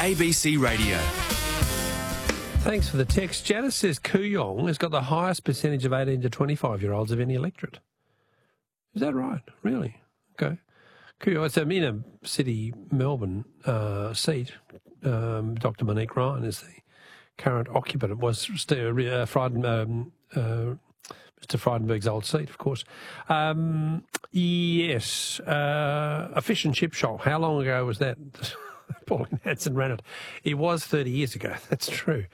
ABC Radio. Thanks for the text. Janice says Kooyong has got the highest percentage of 18 to 25-year-olds of any electorate. Is that right? Really? Okay. Kooyong, it's a inner city Melbourne seat. Dr. Monique Ryan is the current occupant. It was Mr. Frydenberg's old seat, of course. Yes, a fish and chip shop. How long ago was that? Pauline Hanson ran it. It was 30 years ago, that's true.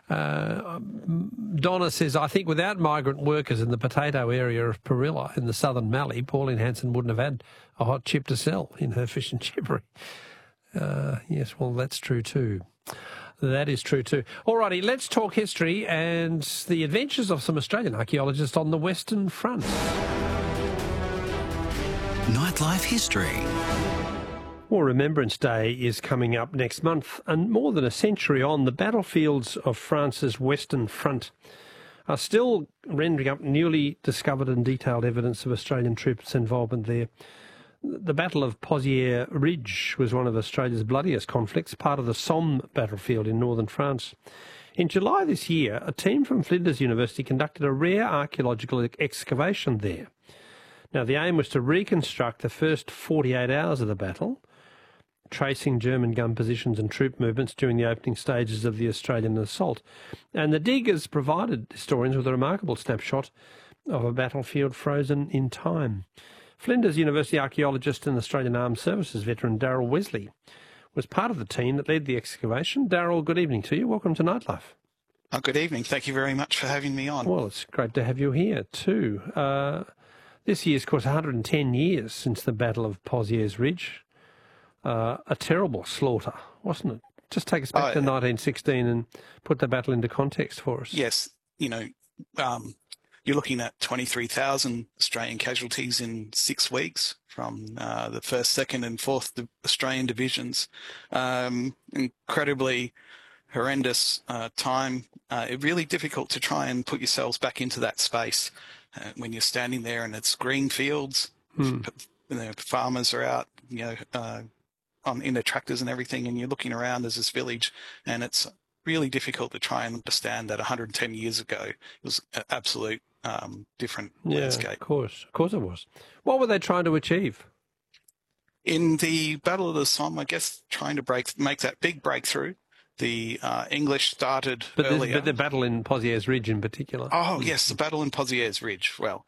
Donna says, I think without migrant workers in the potato area of Perilla in the southern Mallee, Pauline Hanson wouldn't have had a hot chip to sell in her fish and chippery. Yes, well, that's true too. That is true too. Alrighty, let's talk history and the adventures of some Australian archaeologists on the Western Front. Nightlife history. Well, Remembrance Day is coming up next month, and more than a century on, the battlefields of France's Western Front are still rendering up newly discovered and detailed evidence of Australian troops' involvement there. The Battle of Pozières Ridge was one of Australia's bloodiest conflicts, part of the Somme battlefield in northern France. In July this year, a team from Flinders University conducted a rare archaeological excavation there. Now, the aim was to reconstruct the first 48 hours of the battle, tracing German gun positions and troop movements during the opening stages of the Australian assault. And the diggers provided historians with a remarkable snapshot of a battlefield frozen in time. Flinders University archaeologist and Australian Armed Services veteran Darryl Wesley was part of the team that led the excavation. Darryl, good evening to you. Welcome to Nightlife. Good evening. Thank you very much for having me on. Well, it's great to have you here too. This year's, of course, 110 years since the Battle of Pozières Ridge. A terrible slaughter, wasn't it? Just take us back to 1916 and put the battle into context for us. Yes, you're looking at 23,000 Australian casualties in 6 weeks from the 1st, 2nd and 4th Australian divisions. Incredibly horrendous time. Really difficult to try and put yourselves back into that space when you're standing there and it's green fields. Farmers are out, in their tractors and everything, and you're looking around, there's this village, and it's really difficult to try and understand that 110 years ago it was an absolute different landscape. Of course it was. What were they trying to achieve? In the Battle of the Somme, I guess, trying to make that big breakthrough. The English started earlier. But the battle in Pozières Ridge in particular. Oh, yes, the battle in Pozières Ridge. Well,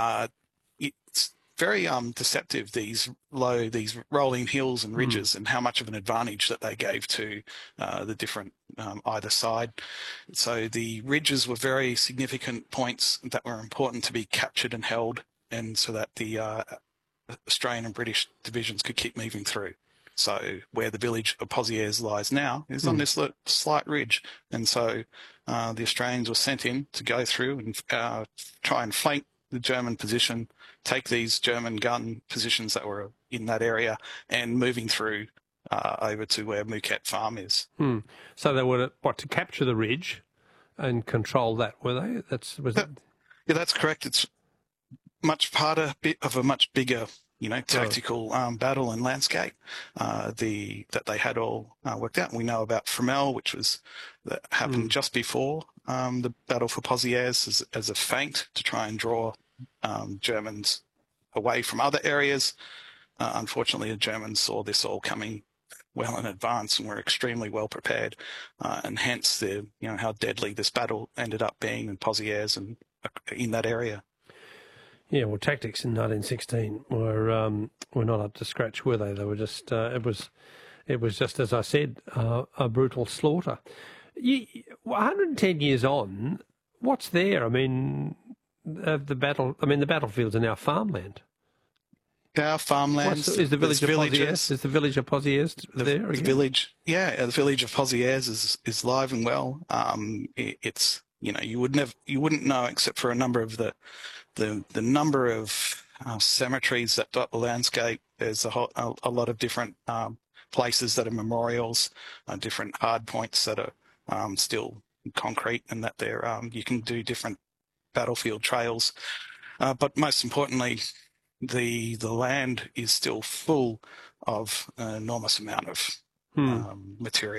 it's very deceptive, these rolling hills and ridges, and how much of an advantage that they gave to the different either side. So the ridges were very significant points that were important to be captured and held, and so that the Australian and British divisions could keep moving through. So where the village of Pozières lies now is on this slight ridge, and so the Australians were sent in to go through and try and flank the German position, take these German gun positions that were in that area, and moving through over to where Mouquet Farm is. So they were to capture the ridge and control that, were they? Yeah, that's correct. It's much part of a much bigger, tactical battle and landscape that they had all worked out. We know about Fromelles, that happened just before the battle for Pozières as a feint to try and draw Germans away from other areas. Unfortunately, the Germans saw this all coming well in advance and were extremely well prepared, and hence how deadly this battle ended up being in Pozières and in that area. Yeah, well, tactics in 1916 were not up to scratch, were they? They were just it was just, as I said, a brutal slaughter. 110 years on, what's there? I mean, the battlefields are now farmland. Our farmland is the village of Pozières. Is the village of Pozières there? The village, the village of Pozières is live and well. It's you wouldn't know, except for a number of the number of cemeteries that dot the landscape. There's a lot of different places that are memorials, different hard points that are still concrete, and that you can do different battlefield trails. But most importantly, the land is still full of an enormous amount of material.